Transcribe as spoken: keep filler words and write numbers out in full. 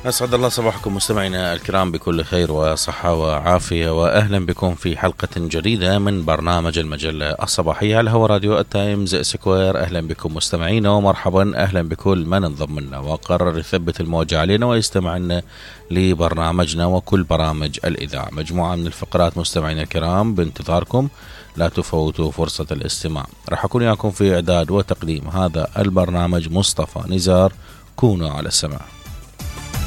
أسعد الله صباحكم مستمعينا الكرام بكل خير وصحة وعافية، وأهلا بكم في حلقة جديدة من برنامج المجلة الصباحية على هوا راديو التايمز سكوير. أهلا بكم مستمعينا ومرحبا، أهلا بكل من انضم لنا وقرر يثبت الموجة علينا ويستمع لنا لبرنامجنا وكل برامج الإذاعة. مجموعة من الفقرات مستمعينا الكرام بانتظاركم، لا تفوتوا فرصة الاستماع. راح أكون وياكم في إعداد وتقديم هذا البرنامج مصطفى نزار. كونوا على السماع.